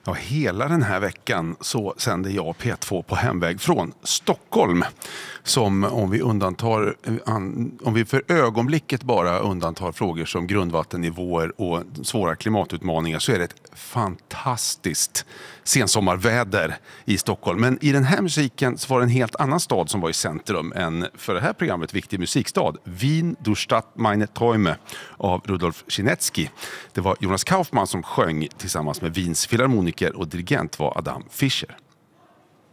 Ja, hela den här veckan så sänder jag P2 på hemväg från Stockholm. Som om vi för ögonblicket bara undantar frågor som grundvattennivåer och svåra klimatutmaningar, så är det ett fantastiskt sensommarväder i Stockholm. Men i den här musiken så var det en helt annan stad som var i centrum än för det här programmet Viktig musikstad. Wien, du Stadt, meine Träume av Rudolf Schinecki. Det var Jonas Kaufmann som sjöng tillsammans med Wiens filharmoniker och dirigent var Adam Fischer.